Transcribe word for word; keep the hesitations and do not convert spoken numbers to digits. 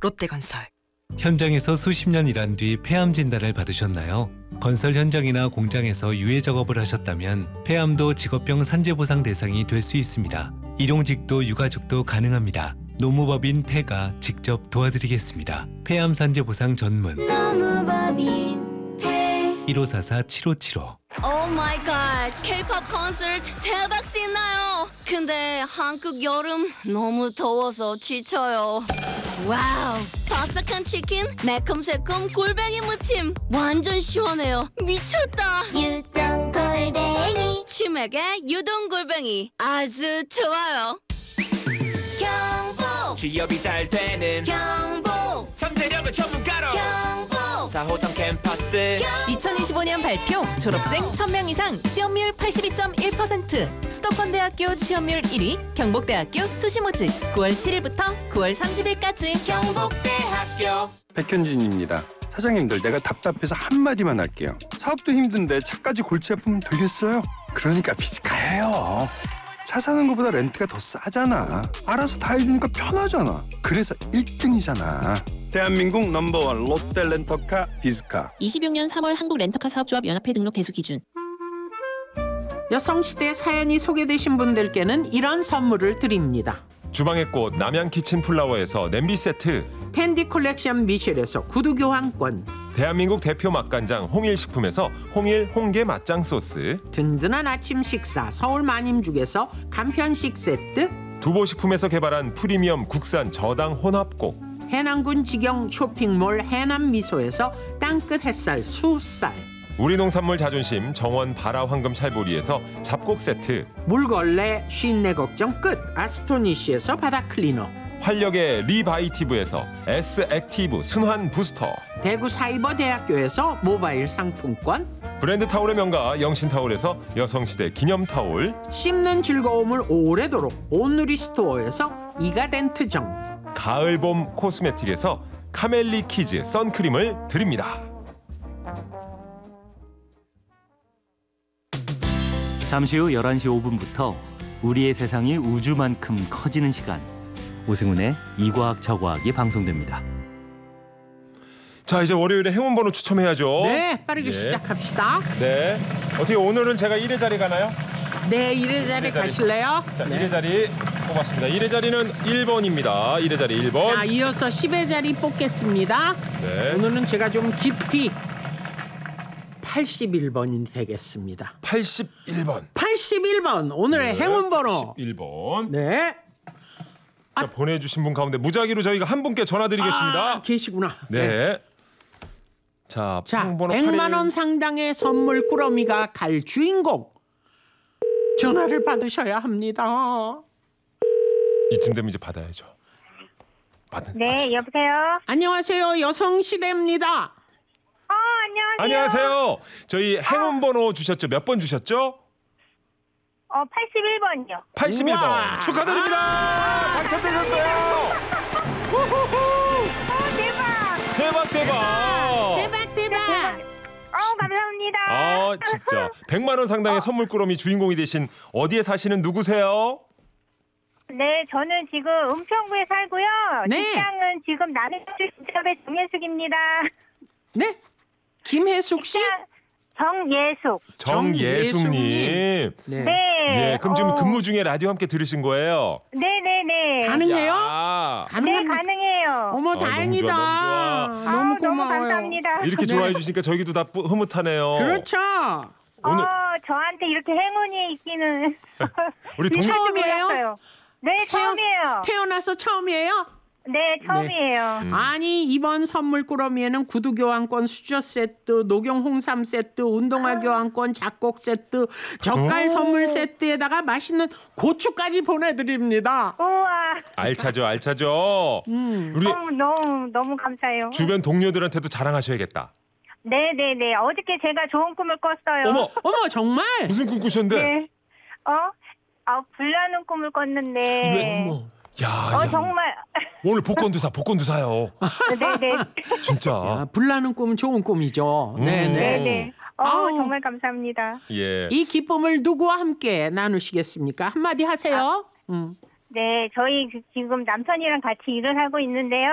롯데건설. 현장에서 수십 년 일한 뒤 폐암 진단을 받으셨나요? 건설 현장이나 공장에서 유해 작업을 하셨다면 폐암도 직업병 산재보상 대상이 될 수 있습니다. 일용직도 유가족도 가능합니다. 노무법인 폐가 직접 도와드리겠습니다. 폐암 산재보상 전문 노무법인 폐 일오사사 칠오칠오. 오 마이 갓, K-팝 콘서트 대박 신나요. 근데 한국 여름 너무 더워서 지쳐요. 와우, 바삭한 치킨, 매콤새콤 골뱅이 무침 완전 시원해요. 미쳤다. 유동 골뱅이 치맥에 유동 골뱅이 아주 좋아요. 경북 취업이 잘 되는 경북 잠재력은 전문가로 경북 사 호선 캠퍼스 이천이십오 년 발표 졸업생 천 명 이상 취업률 팔십이 점 일 퍼센트 수도권대학교 취업률 일 위 경북대학교 수시모집 구월 칠일부터 구월 삼십일까지 경북대학교. 백현진입니다. 사장님들, 내가 답답해서 한마디만 할게요. 사업도 힘든데 차까지 골치 아프면 되겠어요? 그러니까 비즈카예요. 차 사는 것보다 렌트가 더 싸잖아. 알아서 다 해주니까 편하잖아. 그래서 일 등이잖아. 대한민국 넘버원 롯데 렌터카 비즈카. 이십육 년 삼월 한국 렌터카 사업조합 연합회 등록 대수 기준. 여성시대 사연이 소개되신 분들께는 이런 선물을 드립니다. 주방의 꽃 남양 키친 플라워에서 냄비 세트, 텐디 컬렉션 미셸에서 구두 교환권, 대한민국 대표 맛간장 홍일식품에서 홍일 홍게 맛장 소스, 든든한 아침 식사 서울 마님죽에서 간편식 세트, 두보식품에서 개발한 프리미엄 국산 저당 혼합곡, 해남군 직영 쇼핑몰 해남미소에서 땅끝 햇살 수쌀, 우리 농산물 자존심 정원 바라 황금 찰보리에서 잡곡 세트, 물걸레 쉰내 걱정 끝 아스토니시에서 바닥 클리너, 활력의 리바이티브에서 S 액티브 순환 부스터, 대구 사이버대학교에서 모바일 상품권, 브랜드 타올의 명가 영신타올에서 여성시대 기념타올, 씹는 즐거움을 오래도록 온누리 스토어에서 이가덴트정, 가을봄 코스메틱에서 카멜리 키즈 선크림을 드립니다. 잠시 후 열한 시 오 분부터 우리의 세상이 우주만큼 커지는 시간, 오승훈의 이과학 저과학이 방송됩니다. 자, 이제 월요일에 행운번호 추첨해야죠. 네, 빠르게 예. 시작합시다. 네. 어떻게 오늘은 제가 일 회 자리 가나요? 네, 일 회 자리 일 회 자리. 가실래요? 자, 네. 일 회 자리 뽑았습니다. 일 회 자리는 일 번입니다. 일 회 자리 일 번. 자, 이어서 십 회 자리 뽑겠습니다. 네. 오늘은 제가 좀 깊이 팔십일 번이 되겠습니다. 팔십일 번. 팔십일 번 오늘의 네, 행운번호. 팔십일 번. 네. 자, 보내주신 분 가운데 무작위로 저희가 한 분께 전화드리겠습니다. 아, 계시구나. 네. 자, 자, 번호 백만 원 상당의 선물 꾸러미가 갈 주인공 전화를 받으셔야 합니다. 이쯤 되면 이제 받아야죠. 받은, 네, 받은. 여보세요. 안녕하세요. 여성시대입니다. 어, 안녕하세요. 안녕하세요. 저희 행운번호 주셨죠? 몇 번 주셨죠? 어, 팔십일 번이요. 팔십일 번. 우와. 축하드립니다. 당첨되셨어요. 어, 대박. 대박 대박. 대박 대박. 어, 감사합니다. 아, 진짜. 백만 원 상당의 선물 꾸러미 주인공이 되신 어디에 사시는 누구세요? 네, 저는 지금 은평구에 살고요. 네. 직장은 지금 남해주시업의 정예숙입니다. 네. 김혜숙 씨? 정예숙. 정예숙님. 네. 네. 예, 그럼 지금 어, 근무 중에 라디오 함께 들으신 거예요? 네네네. 가능해요? 야, 네, 가능합- 가능해요. 어머, 아, 너무 다행이다. 좋아, 너무 좋아. 너무 아우, 고마워요. 너무 감사합니다. 이렇게 네. 좋아해 주시니까 저희도 다 뿌- 흐뭇하네요. 그렇죠. 오늘 어, 저한테 이렇게 행운이 있기는 우리 동 진짜 처음이에요? 몰랐어요. 네, 태어- 처음이에요. 태어나서 처음이에요? 네, 처음이에요. 음. 아니, 이번 선물 꾸러미에는 구두 교환권, 수저 세트, 녹용 홍삼 세트, 운동화 교환권, 작곡 세트, 젓갈 오. 선물 세트에다가 맛있는 고추까지 보내드립니다. 우와. 알차죠, 알차죠. 음. 우리 너무 너무 너무 감사해요. 주변 동료들한테도 자랑하셔야겠다. 네네네. 어저께 제가 좋은 꿈을 꿨어요. 어머, 어머, 정말? 무슨 꿈 꾸셨는데? 네. 어? 아, 불나는 꿈을 꿨는데. 왜? 야, 어, 야. 정말. 오늘 복권도 사, 복권도 사요. 네네. 진짜. 아, 불나는 꿈은 좋은 꿈이죠. 음. 네네. 네네. 어, 아우. 정말 감사합니다. 예. 이 기쁨을 누구와 함께 나누시겠습니까? 한마디 하세요. 음. 네, 저희 그- 지금 남편이랑 같이 일을 하고 있는데요.